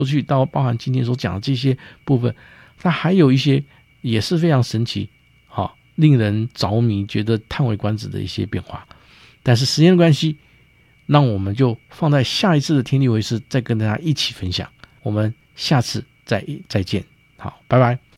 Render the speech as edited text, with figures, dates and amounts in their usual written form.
去到包含今天所讲的这些部分，它还有一些也是非常神奇，令人着迷，觉得叹为观止的一些变化。但是时间的关系，那我们就放在下一次的天地为师再跟大家一起分享。我们下次再见，好，拜拜。